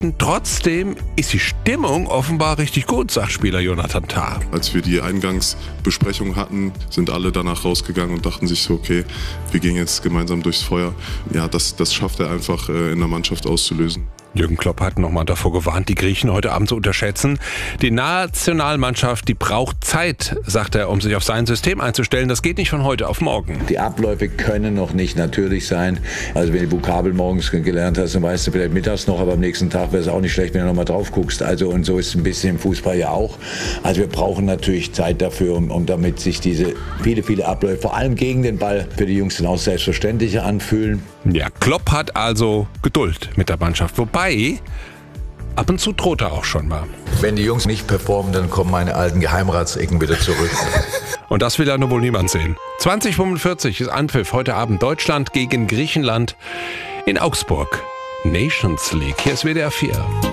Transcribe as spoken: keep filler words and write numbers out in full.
Minuten. Trotzdem ist die Stimmung offenbar richtig gut, sagt Spieler Jonathan Tah. Als wir die Eingangsbesprechung hatten, sind alle danach rausgegangen und dachten sich so, okay, wir gehen jetzt gemeinsam durchs Feuer. Ja, das, das schafft er einfach in der Mannschaft auszulösen. Jürgen Klopp hat nochmal davor gewarnt, die Griechen heute Abend zu unterschätzen. Die Nationalmannschaft, die braucht Zeit, sagt er, um sich auf sein System einzustellen. Das geht nicht von heute auf morgen. Die Abläufe können noch nicht natürlich sein. Also wenn du Vokabel morgens gelernt hast, dann weißt du vielleicht mittags noch, aber am nächsten Tag wäre es auch nicht schlecht, wenn du nochmal drauf guckst. Also und so ist es ein bisschen im Fußball ja auch. Also wir brauchen natürlich Zeit dafür, um, um damit sich diese viele, viele Abläufe, vor allem gegen den Ball, für die Jungs dann auch selbstverständlicher anfühlen. Ja, Klopp hat also Geduld mit der Mannschaft. Wobei, ab und zu droht er auch schon mal. Wenn die Jungs nicht performen, dann kommen meine alten Geheimratsecken wieder zurück. Und das will ja nur wohl niemand sehen. zwanzig fünfundvierzig ist Anpfiff. Heute Abend Deutschland gegen Griechenland in Augsburg. Nations League. Hier ist W D R vier.